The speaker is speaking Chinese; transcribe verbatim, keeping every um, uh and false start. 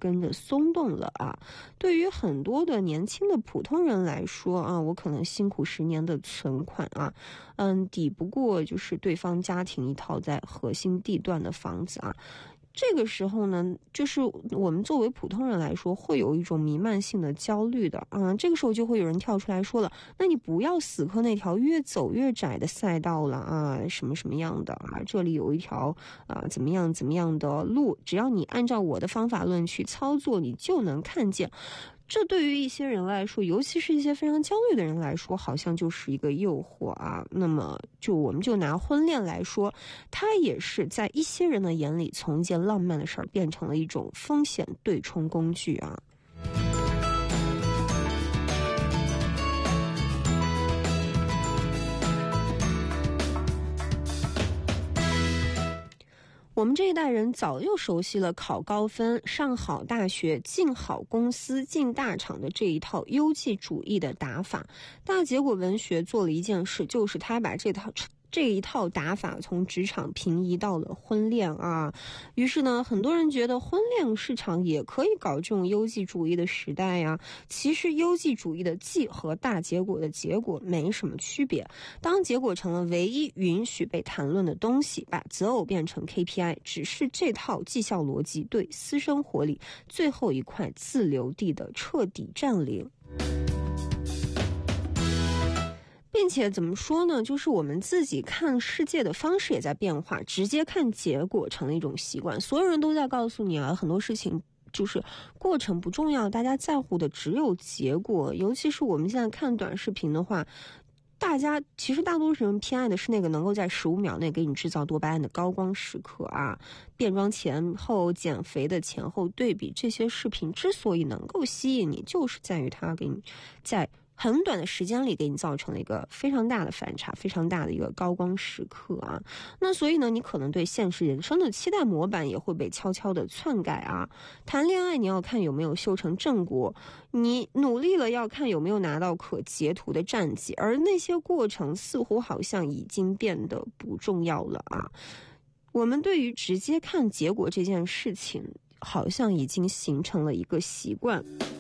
跟着松动了啊。对于很多的年轻的普通人来说啊，我可能辛苦十年的存款啊，嗯，抵不过就是对方家庭一套在核心地段的房子啊。这个时候呢，就是我们作为普通人来说，会有一种弥漫性的焦虑的，嗯，这个时候就会有人跳出来说了，那你不要死磕那条越走越窄的赛道了啊，什么什么样的啊，这里有一条啊怎么样怎么样的路，只要你按照我的方法论去操作，你就能看见。这对于一些人来说，尤其是一些非常焦虑的人来说，好像就是一个诱惑啊。那么就我们就拿婚恋来说，它也是在一些人的眼里，从一件浪漫的事儿变成了一种风险对冲工具啊。我们这一代人早就熟悉了考高分、上好大学、进好公司、进大厂的这一套优绩主义的打法。大结果文学做了一件事，就是他把这套这一套打法从职场平移到了婚恋啊。于是呢，很多人觉得婚恋市场也可以搞这种优绩主义的时代呀。其实优绩主义的绩和大结果的结果没什么区别。当结果成了唯一允许被谈论的东西，把择偶变成 K P I， 只是这套绩效逻辑对私生活里最后一块自留地的彻底占领。并且怎么说呢，就是我们自己看世界的方式也在变化，直接看结果成了一种习惯。所有人都在告诉你啊，很多事情就是过程不重要，大家在乎的只有结果。尤其是我们现在看短视频的话，大家其实大多数人偏爱的是那个能够在十五秒内给你制造多巴胺的高光时刻啊。变装前后、减肥的前后对比，这些视频之所以能够吸引你，就是在于它给你在很短的时间里给你造成了一个非常大的反差，非常大的一个高光时刻啊。那所以呢，你可能对现实人生的期待模板也会被悄悄的篡改啊。谈恋爱你要看有没有修成正果，你努力了要看有没有拿到可截图的战绩，而那些过程似乎好像已经变得不重要了啊。我们对于直接看结果这件事情，好像已经形成了一个习惯。